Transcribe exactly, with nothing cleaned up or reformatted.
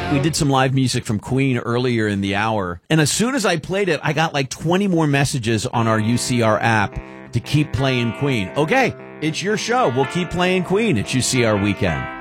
We did some live music from Queen earlier in the hour, and as soon as I played it, I got like twenty more messages on our U C R app to keep playing Queen. Okay, it's your show. We'll keep playing Queen at U C R Weekend.